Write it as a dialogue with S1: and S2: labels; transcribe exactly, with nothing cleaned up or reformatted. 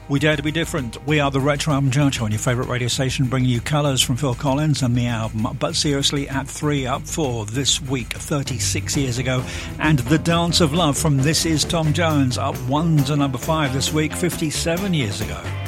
S1: We dare to be different. We are the Retro Album Chart on your favourite radio station, bringing you Colours from Phil Collins and the album. But seriously, at three, up four this week, thirty-six years ago, and The Dance of Love from This Is Tom Jones, up one to number five this week, fifty-seven years ago.